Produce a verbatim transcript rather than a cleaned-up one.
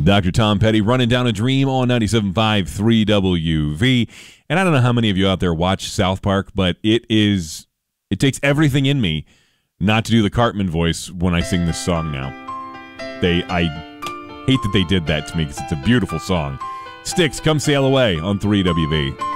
Doctor Tom Petty running down a dream on ninety-seven point five three W V. And I don't know how many of you out there watch South Park, but it is it takes everything in me not to do the Cartman voice when I sing this song now. They I hate that they did that to me because it's a beautiful song. Styx, Come Sail Away on three W V.